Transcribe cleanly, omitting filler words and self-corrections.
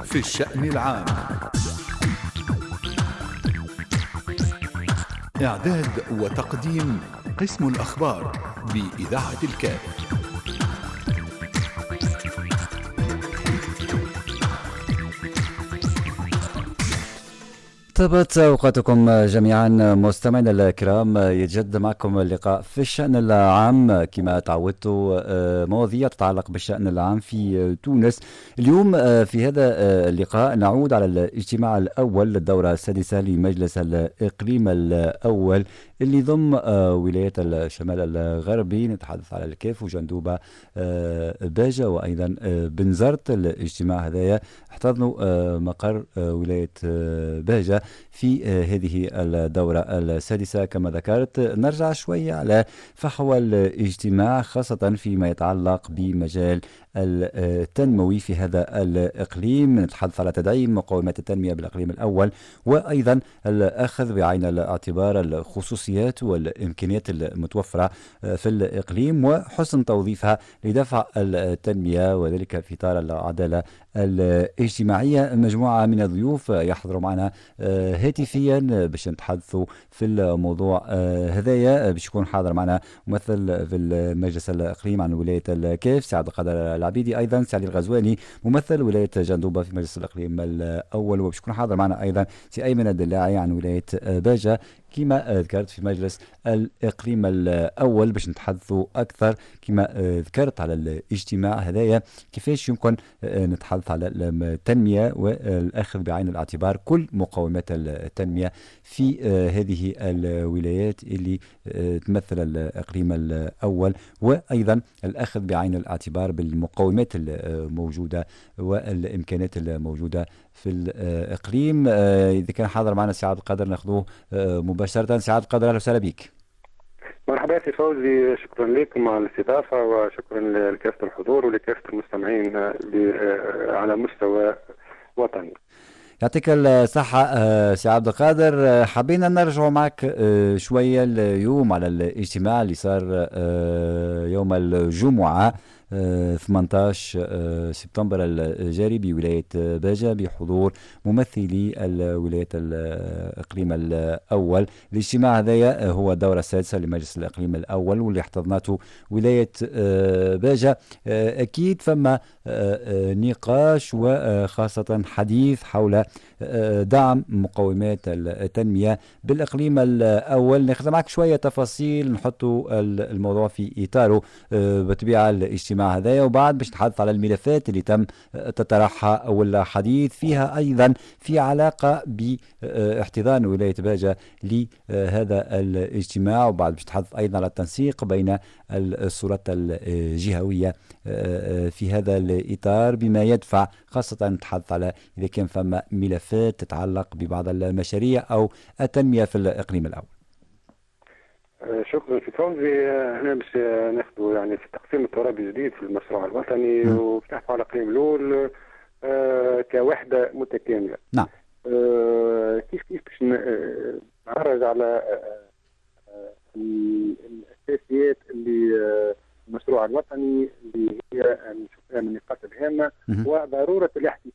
في الشأن العام. إعداد وتقديم قسم الأخبار بإذاعة الكاف. طابت أوقاتكم جميعا مستمعينا الكرام، يتجدد معكم اللقاء في الشأن العام كما تعودتوا، مواضيع تتعلق بالشأن العام في تونس. اليوم في هذا اللقاء نعود على الاجتماع الأول للدورة السادسة لمجلس الإقليم الأول اللي ضم ولايات الشمال الغربي. نتحدث على الكاف وجندوبة باجة وأيضا بنزرت. الاجتماع هذايا احتضنوا مقر ولاية باجة في هذه الدورة السادسة. كما ذكرت نرجع شوية على فحوى الاجتماع خاصة فيما يتعلق بمجال التنموي في هذا الإقليم. نتحدث على تدعيم مقومات التنمية بالإقليم الأول، وأيضا الأخذ بعين الاعتبار الخصوصيات والإمكانيات المتوفرة في الإقليم وحسن توظيفها لدفع التنمية، وذلك في إطار العدالة الاجتماعية. مجموعة من الضيوف يحضروا معنا هاتفيا باش نتحدثوا في الموضوع هذايا. باش يكون حاضر معنا ممثل في المجلس الإقليم عن ولاية الكاف سي عبد القادر العبيدي، أيضا سي علي الغزواني ممثل ولاية جندوبة في مجلس الإقليم الأول، وباش يكون حاضر معنا أيضا سي أيمن الدلاعي عن ولاية باجة كما ذكرت في مجلس الإقليم الأول، باش نتحدثوا أكثر كما ذكرت على الاجتماع هذايا كيفاش يمكن نتحدث على التنمية والأخذ بعين الاعتبار كل مقومات التنمية في هذه الولايات اللي تمثل الإقليم الأول، وأيضا الأخذ بعين الاعتبار بالمقومات الموجودة والإمكانات الموجودة في الإقليم. إذا كان حاضر معنا سي عبد القادر ناخذوه مباشرة. سي عبد القادر أهلا وسهلا بك. مرحبا سي فوزي، شكرا لكم على الاستضافة وشكرا لكافة الحضور ولكافة المستمعين على مستوى وطني. يعطيك الصحة سي عبد القادر. حبينا نرجع معك شوية اليوم على الاجتماع اللي صار يوم الجمعة 18 سبتمبر الجاري بولاية باجة بحضور ممثلي الولايات الإقليم الأول. الاجتماع هذايا هو الدورة السادسة لمجلس الإقليم الأول واللي احتضنته ولاية باجة. أكيد فما نقاش وخاصة حديث حول دعم مقومات التنمية بالإقليم الأول. ناخذ معك شوية تفاصيل نحطوا الموضوع في إطاره بطبيعة الاجتماع هذايا، وبعد باش نتحدث على الملفات اللي تم تطرحها والحديث فيها أيضا في علاقة باحتضان ولاية باجة لهذا الاجتماع، وبعد باش نتحدث أيضا على التنسيق بين السلطات الجهوية في هذا الإطار بما يدفع خاصة نتحدث على إذا كان فما ملفات تتعلق ببعض المشاريع أو التنمية في الإقليم الأول. شكرا في فوزي. احنا باش ناخذوا يعني في تقسيم التراب الجديد في المشروع الوطني وباش نحكوا على الاقليم الاول كوحده متكامله. نعم. كيف باش نعرج على الاساسيات اللي المشروع الوطني اللي هي نشوفها من النقاط الهامه وضروره الاحتواء